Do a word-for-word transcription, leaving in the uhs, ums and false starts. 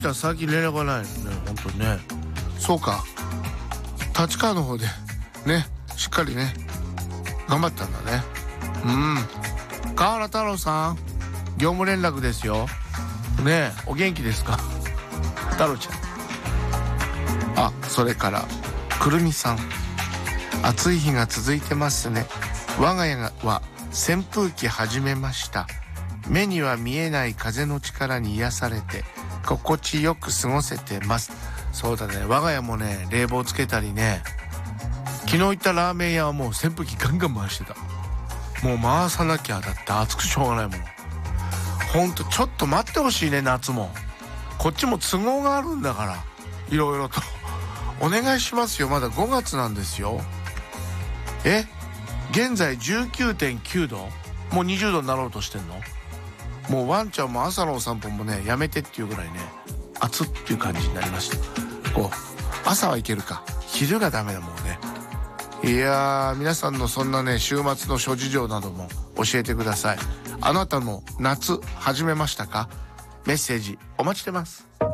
じゃあ最近連絡がないのね、本当にね。そうか、立川の方でね、しっかりね頑張ったんだね。うん。川原太郎さん、業務連絡ですよね。え、お元気ですか太郎ちゃん。あ、それからくるみさん、暑い日が続いてますね。我が家は扇風機始めました。目には見えない風の力に癒されて心地よく過ごせてます。そうだね、我が家もね冷房つけたりね。昨日行ったラーメン屋はもう扇風機ガンガン回してた。もう回さなきゃ、だって暑くしょうがないもん。ほんとちょっと待ってほしいね、夏も。こっちも都合があるんだから、いろいろとお願いしますよ。まだごがつなんですよ。え、現在 じゅうきゅうてんきゅうど、もうにじゅうどになろうとしてんの。もうワンちゃんも朝のお散歩もねやめてっていうぐらいね暑っていう感じになりました。こう朝はいけるか、昼がダメだもんね。いやー、皆さんのそんなね週末の諸事情なども教えてください。あなたも夏始めましたか？メッセージお待ちしてます。